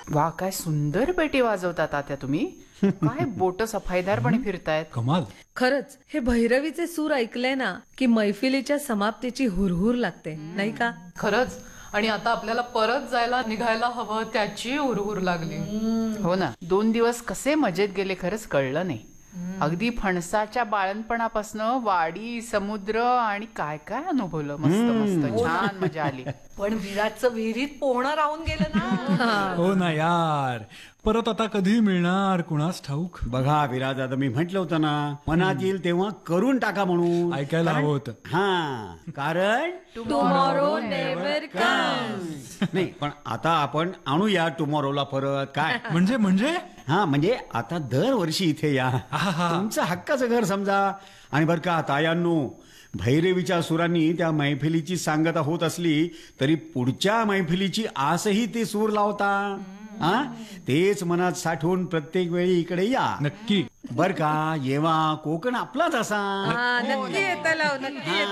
वा, काय सुंदर पेटी वाजवतात आता तुम्ही. काय बोट सफाईदारपणे फिरतायत. कमाल. खरंच हे भैरवीचे सूर ऐकले ना की मैफिलीच्या समाप्तीची हुरहुर लागते, नाही का? खरंच. आणि आता आपल्याला परत जायला निघायला हवं त्याची हुरहुर लागली. हो ना, 2 दिवस कसे मजेत गेले खरंच कळलं नाही. अगदी फणसाच्या बाळणपणापासून वाडी, समुद्र आणि काय काय अनुभवलं. मस्त मस्त छान मजा आली. पण विराटचं विहिरीत पोहणं राहून गेलं ना. हो ना यार, परत आता कधी मिळणार कुणास ठाऊक. बघा विराज, आता मी म्हंटल होतं ना, मनात येईल तेव्हा करून टाका म्हणून. ऐकायला हवं होतं. हा, कारण टुमॉरो नेव्हर कम्स. नाही, पण आता आपण आणूया टुमॉरोला परत. काय म्हणजे हा, म्हणजे आता दरवर्षी इथे या, तुमचं हक्काचं घर समजा. आणि बर का तायांनो, भैरवीच्या सुरांनी त्या मैफिलीची सांगता होत असली तरी पुढच्या मैफिलीची आसही ते सूर लावता. हा, तेच मनात साठवून प्रत्येक वेळी इकडे या. नक्की. बर का, येवा कोकण आपलाच असा. नक्की येता लाव, नक्की